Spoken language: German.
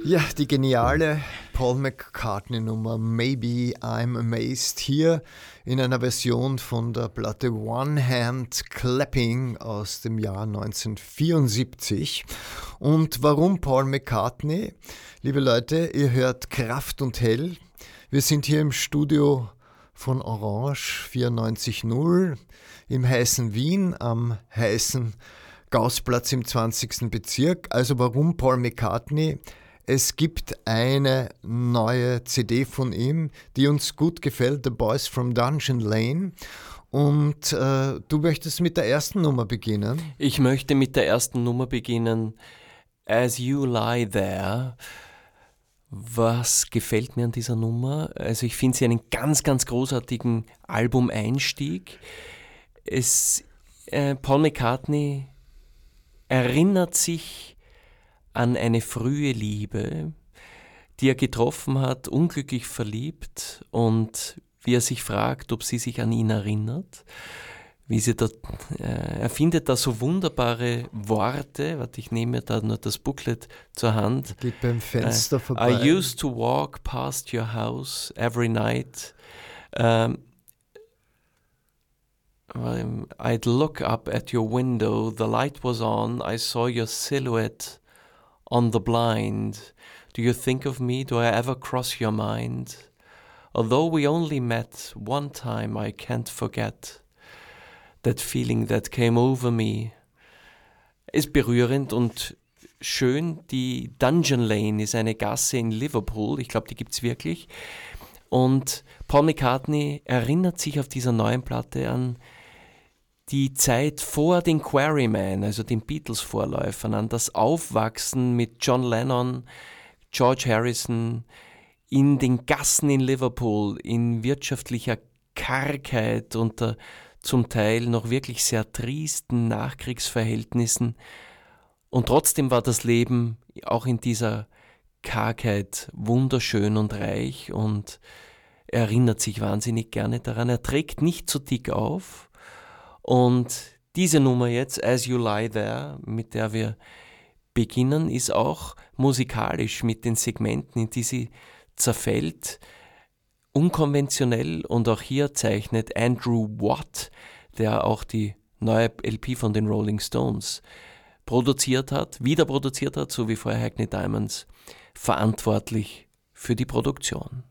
Ja, die geniale Paul McCartney-Nummer Maybe I'm Amazed hier in einer Version von der Platte One Hand Clapping aus dem Jahr 1974. Und warum Paul McCartney? Liebe Leute, ihr hört Kraft und Hell. Wir sind hier im Studio von Orange 94.0 im heißen Wien am heißen Gaußplatz im 20. Bezirk. Also warum Paul McCartney? Es gibt eine neue CD von ihm, die uns gut gefällt, The Boys from Dungeon Lane. Und du möchtest mit der ersten Nummer beginnen? Ich möchte mit der ersten Nummer beginnen, As You Lie There. Was gefällt mir an dieser Nummer? Also ich finde sie einen ganz, ganz großartigen Albumeinstieg. Paul McCartney erinnert sich an eine frühe Liebe, die er getroffen hat, unglücklich verliebt, und wie er sich fragt, ob sie sich an ihn erinnert. Er findet da so wunderbare Worte. Warte, ich nehme mir da nur das Booklet zur Hand. Geht beim Fenster vorbei. I used to walk past your house every night. I'd look up at your window. The light was on. I saw your silhouette on the blind. Do you think of me? Do I ever cross your mind? Although we only met one time, I can't forget that feeling that came over me. Ist berührend und schön. Die Dungeon Lane ist eine Gasse in Liverpool. Ich glaube, die gibt's wirklich. Und Paul McCartney erinnert sich auf dieser neuen Platte an die Zeit vor den Quarrymen, also den Beatles-Vorläufern, an das Aufwachsen mit John Lennon, George Harrison in den Gassen in Liverpool, in wirtschaftlicher Kargheit, unter zum Teil noch wirklich sehr tristen Nachkriegsverhältnissen. Und trotzdem war das Leben auch in dieser Kargheit wunderschön und reich, und er erinnert sich wahnsinnig gerne daran. Er trägt nicht zu dick auf. Und diese Nummer jetzt, As You Lie There, mit der wir beginnen, ist auch musikalisch mit den Segmenten, in die sie zerfällt, unkonventionell, und auch hier zeichnet Andrew Watt, der auch die neue LP von den Rolling Stones wieder produziert hat, so wie vorher Hackney Diamonds, verantwortlich für die Produktion.